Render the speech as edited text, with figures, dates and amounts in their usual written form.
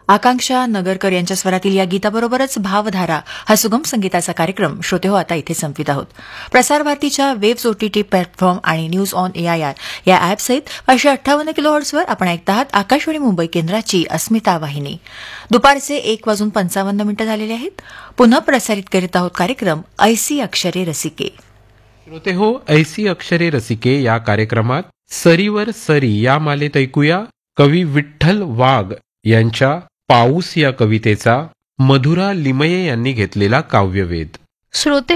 आकांक्षा नगरकर यांच्या स्वरातील या गीताबरोबरच भावधारा हा सुगम संगीताचा कार्यक्रम श्रोते हो आता इथे संपवित आहोत. प्रसार भारतीच्या वेव्स ओटीटी प्लॅटफॉर्म आणि न्यूज ऑन एआयआर या ॲपसहित 558 किलोहर्ट्झवर आपण ऐकत आहात आकाशवाणी मुंबई केंद्राची अस्मिता वाहिनी. दुपारचे 1:55 झालेले आहेत. पुन्हा प्रसारित करीत आहोत कार्यक्रम ऐसी अक्षरे रसिके. श्रोते हो, ऐसी अक्षरे रसिके या कार्यक्रमात सरीवर सरी या मालेत ऐकूया कवी विठ्ठल वाघ यांच्या पाऊस या कवितेचा मधुरा लिमये यांनी घेतलेला काव्यवेध. श्रोते